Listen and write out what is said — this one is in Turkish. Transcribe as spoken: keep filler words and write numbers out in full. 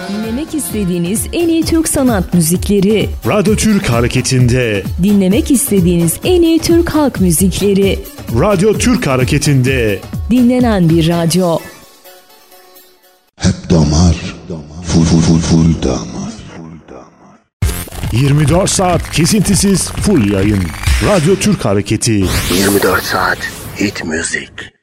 Dinlemek istediğiniz en iyi Türk sanat müzikleri. Radyo Türk Hareketi'nde. Dinlemek istediğiniz en iyi Türk halk müzikleri. Radyo Türk Hareketi'nde. Dinlenen bir radyo. Hep damar, full full full full damar. yirmi dört saat kesintisiz full yayın. Radyo Türk Hareketi. yirmi dört saat hit müzik.